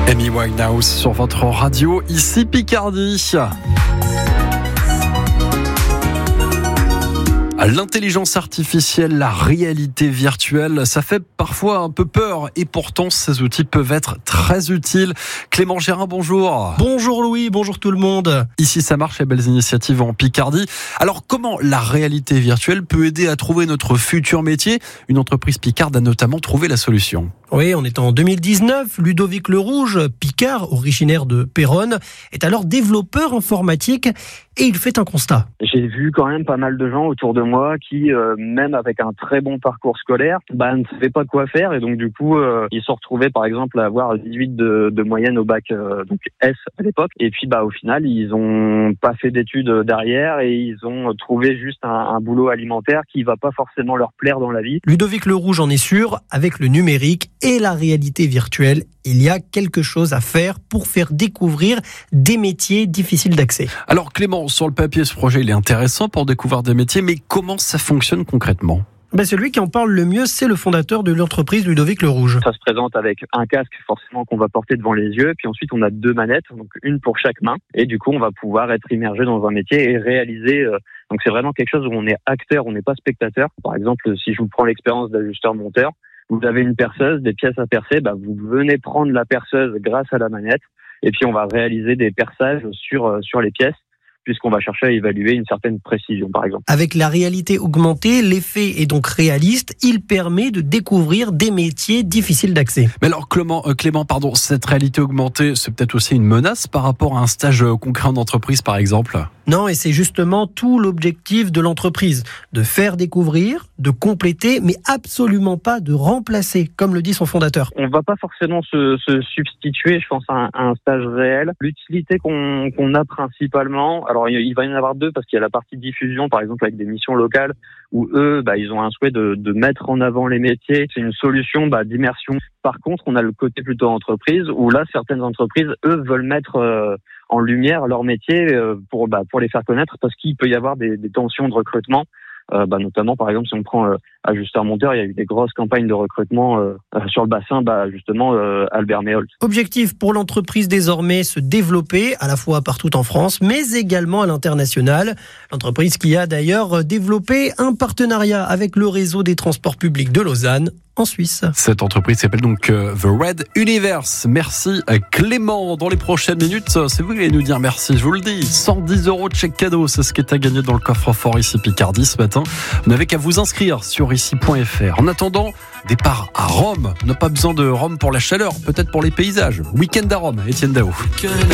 Amy Winehouse sur votre radio, ici Picardie. L'intelligence artificielle, la réalité virtuelle, ça fait parfois un peu peur et pourtant ces outils peuvent être très utiles. Clément Gérin, bonjour. Bonjour Louis, bonjour tout le monde. Ici ça marche, les belles initiatives en Picardie. Alors comment la réalité virtuelle peut aider à trouver notre futur métier ? Une entreprise picarde a notamment trouvé la solution. Oui, on est en 2019. Ludovic Lerouge, picard, originaire de Péronne, est alors développeur informatique et il fait un constat. J'ai vu quand même pas mal de gens autour de moi qui, même avec un très bon parcours scolaire, ne savaient pas quoi faire et donc du coup, ils se retrouvaient par exemple à avoir 18 de moyenne au bac donc S à l'époque. Et puis au final, ils ont pas fait d'études derrière et ils ont trouvé juste un boulot alimentaire qui va pas forcément leur plaire dans la vie. Ludovic Lerouge en est sûr, avec le numérique et la réalité virtuelle, il y a quelque chose à faire pour faire découvrir des métiers difficiles d'accès. Alors Clément, sur le papier, ce projet il est intéressant pour découvrir des métiers, mais comment ça fonctionne concrètement ? Celui qui en parle le mieux, c'est le fondateur de l'entreprise Ludovic Lerouge. Ça se présente avec un casque forcément qu'on va porter devant les yeux, puis ensuite on a 2 manettes, donc une pour chaque main, et du coup on va pouvoir être immergé dans un métier et réaliser. Donc c'est vraiment quelque chose où on est acteur, on n'est pas spectateur. Par exemple, si je vous prends l'expérience d'ajusteur-monteur, vous avez une perceuse, des pièces à percer, vous venez prendre la perceuse grâce à la manette, et puis on va réaliser des perçages sur les pièces, puisqu'on va chercher à évaluer une certaine précision, par exemple. Avec la réalité augmentée, l'effet est donc réaliste. Il permet de découvrir des métiers difficiles d'accès. Mais alors, Clément, cette réalité augmentée, c'est peut-être aussi une menace par rapport à un stage concret en entreprise, par exemple ? Non, et c'est justement tout l'objectif de l'entreprise. De faire découvrir, de compléter, mais absolument pas de remplacer, comme le dit son fondateur. On ne va pas forcément se substituer, je pense, à un stage réel. L'utilité qu'on a principalement, alors il va y en avoir 2 parce qu'il y a la partie diffusion, par exemple avec des missions locales, où eux, ils ont un souhait de mettre en avant les métiers. C'est une solution d'immersion. Par contre, on a le côté plutôt entreprise, où là, certaines entreprises, eux, veulent mettre en lumière leur métier pour les faire connaître, parce qu'il peut y avoir des tensions de recrutement. Notamment, par exemple, si on prend ajusteur-monteur, il y a eu des grosses campagnes de recrutement sur le bassin, justement, Albert Méholt. Objectif pour l'entreprise désormais, se développer à la fois partout en France, mais également à l'international. L'entreprise qui a d'ailleurs développé un partenariat avec le réseau des transports publics de Lausanne, en Suisse. Cette entreprise s'appelle donc The Red Universe. Merci Clément. Dans les prochaines minutes, c'est vous qui allez nous dire merci, je vous le dis. 110 € de chèque cadeau, c'est ce qui est à gagner dans le coffre-fort ici Picardie ce matin. Vous n'avez qu'à vous inscrire sur ici.fr. En attendant, départ à Rome. On n'a pas besoin de Rome pour la chaleur, peut-être pour les paysages. Week-end à Rome, Étienne Dao.